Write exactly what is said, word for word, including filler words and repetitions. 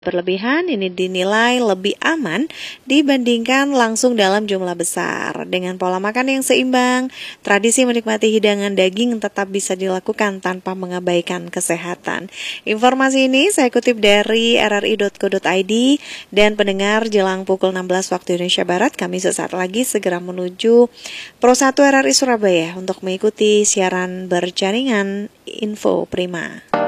berlebihan ini dinilai lebih aman dibandingkan langsung dalam jumlah besar. Dengan pola makan yang seimbang, tradisi menikmati hidangan daging tetap bisa dilakukan tanpa mengabaikan kesehatan. Informasi ini saya kutip dari r r i dot co dot i d dan pendengar jelang pukul enam belas waktu Indonesia Barat, kami sesaat lagi segera menuju Pro satu R R I Surabaya untuk mengikuti siaran berjaringan Info Prima.